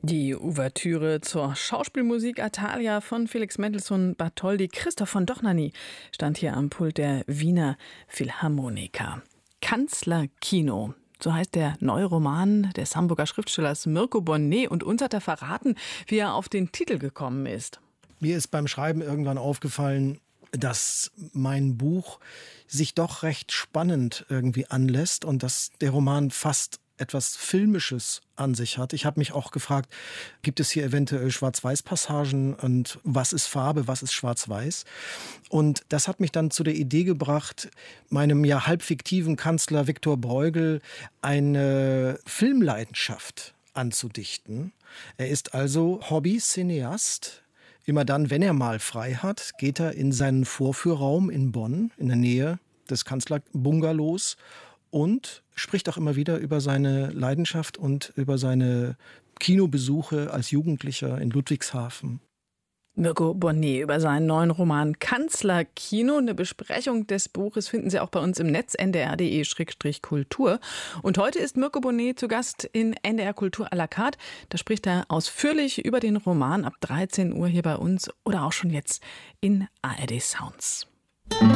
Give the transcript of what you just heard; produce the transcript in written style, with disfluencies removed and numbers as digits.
Die Ouvertüre zur Schauspielmusik Athalia von Felix Mendelssohn Bartholdy. Christoph von Dohnanyi stand hier am Pult der Wiener Philharmoniker. Kanzlerkino, so heißt der neue Roman des Hamburger Schriftstellers Mirko Bonnet. Und uns hat er verraten, wie er auf den Titel gekommen ist. Mir ist beim Schreiben irgendwann aufgefallen, dass mein Buch sich doch recht spannend irgendwie anlässt und dass der Roman fast etwas Filmisches an sich hat. Ich habe mich auch gefragt, gibt es hier eventuell Schwarz-Weiß-Passagen und was ist Farbe, was ist Schwarz-Weiß? Und das hat mich dann zu der Idee gebracht, meinem ja halb fiktiven Kanzler Viktor Bruegel eine Filmleidenschaft anzudichten. Er ist also Hobby-Cineast. Immer dann, wenn er mal frei hat, geht er in seinen Vorführraum in Bonn, in der Nähe des Kanzlerbungalows, und spricht auch immer wieder über seine Leidenschaft und über seine Kinobesuche als Jugendlicher in Ludwigshafen. Mirko Bonnet über seinen neuen Roman Kanzlerkino. Eine Besprechung des Buches finden Sie auch bei uns im Netz ndr.de/kultur. Und heute ist Mirko Bonnet zu Gast in NDR Kultur à la carte. Da spricht er ausführlich über den Roman ab 13 Uhr hier bei uns oder auch schon jetzt in ARD Sounds.